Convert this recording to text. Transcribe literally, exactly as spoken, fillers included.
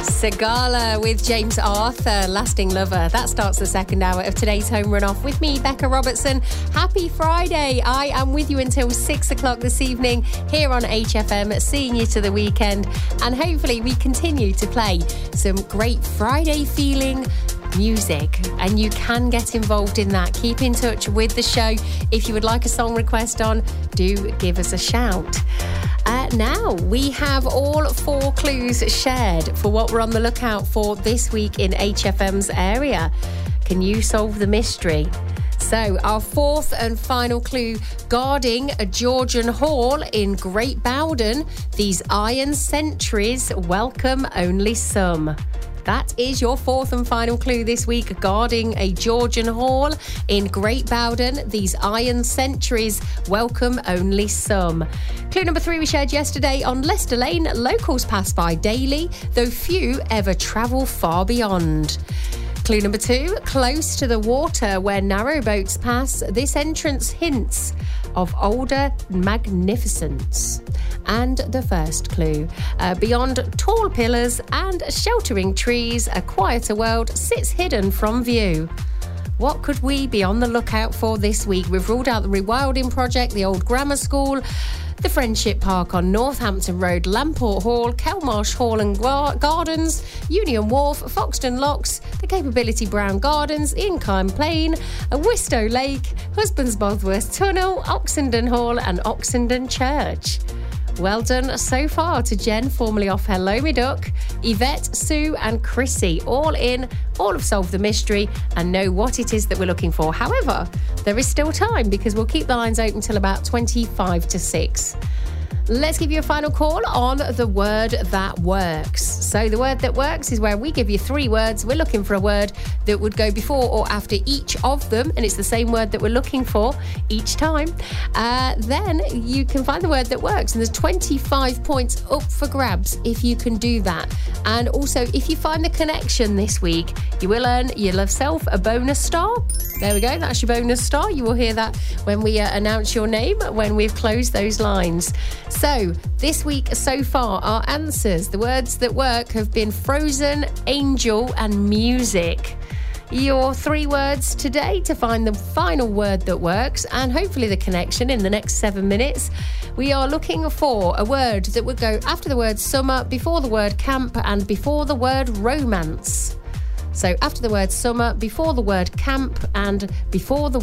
Segala with James Arthur, Lasting Lover. That starts the second hour of today's Home Run Off with me, Becca Robertson. Happy Friday. I am with you until six o'clock this evening here on H F M, seeing you to the weekend. And hopefully we continue to play some great Friday feeling music, and you can get involved in that. Keep in touch with the show. If you would like a song request on, do give us a shout. Uh, now, we have all four clues shared for what we're on the lookout for this week in H F M's area. Can you solve the mystery? So, our fourth and final clue, guarding a Georgian hall in Great Bowden, these iron sentries welcome only some. That is your fourth and final clue this week, guarding a Georgian hall in Great Bowden. These iron sentries welcome only some. Clue number three we shared yesterday on Leicester Lane. Locals pass by daily, though few ever travel far beyond. Clue number two, close to the water where narrow boats pass, this entrance hints of older magnificence. And the first clue, uh, beyond tall pillars and sheltering trees, a quieter world sits hidden from view. What could we be on the lookout for this week? We've ruled out the Rewilding Project, the old grammar school, the Friendship Park on Northampton Road, Lamport Hall, Kelmarsh Hall and Gardens, Union Wharf, Foxton Locks, the Capability Brown Gardens, Incline Plain, Wistow Lake, Husbands Bosworth Tunnel, Oxenden Hall and Oxenden Church. Well done so far to Jen, formerly off Hello Me Duck, Yvette, Sue and Chrissy, all in, all have solved the mystery and know what it is that we're looking for. However, there is still time because we'll keep the lines open till about twenty-five to six. Let's give you a final call on the word that works. So the word that works is where we give you three words. We're looking for a word that would go before or after each of them, and it's the same word that we're looking for each time. Uh, then you can find the word that works, and there's twenty-five points up for grabs if you can do that. And also, if you find the connection this week, you will earn yourself a bonus star. There we go, that's your bonus star. You will hear that when we uh, announce your name, when we've closed those lines. So, this week so far, our answers, the words that work, have been frozen, angel and music. Your three words today to find the final word that works and hopefully the connection in the next seven minutes. We are looking for a word that would go after the word summer, before the word camp and before the word romance. So after the word summer, before the word camp and before the